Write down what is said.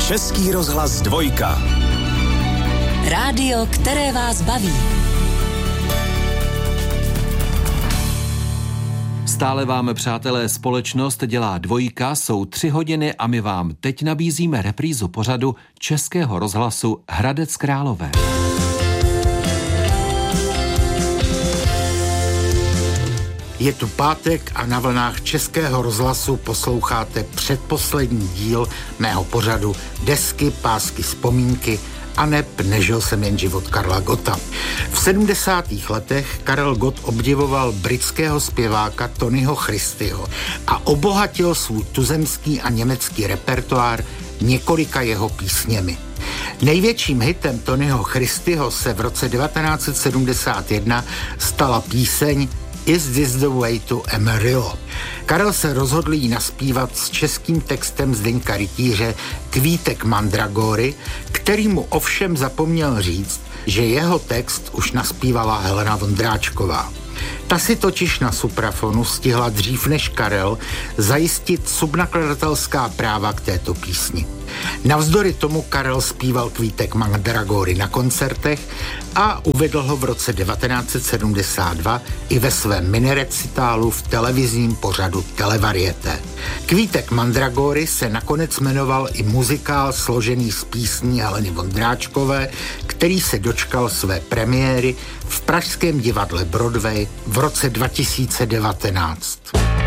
Český rozhlas 2. Rádio, které vás baví. Stále vám, přátelé, společnost dělá 2, jsou 3 hodiny a my vám teď nabízíme reprízu pořadu Českého rozhlasu Hradec Králové. Je tu pátek a na vlnách Českého rozhlasu posloucháte předposlední díl mého pořadu Desky, pásky, vzpomínky a neb Nežil jsem jen život Karla Gotta. V 70. letech Karel Gott obdivoval britského zpěváka Tonyho Christyho a obohatil svůj tuzemský a německý repertoár několika jeho písněmi. Největším hitem Tonyho Christyho se v roce 1971 stala píseň Is this the way to Amarillo? Karel se rozhodl jí naspívat s českým textem Zdeňka Rytíře Kvítek mandragory, který mu ovšem zapomněl říct, že jeho text už naspívala Helena Vondráčková. Ta si totiž na suprafonu stihla dřív než Karel zajistit subnakladatelská práva k této písni. Navzdory tomu Karel zpíval Kvítek mandragory na koncertech a uvedl ho v roce 1972 i ve svém minirecitálu v televizním pořadu Televarieté. Kvítek mandragory se nakonec jmenoval i muzikál složený z písní Heleny Vondráčkové, který se dočkal své premiéry v pražském divadle Broadway v roce 2019.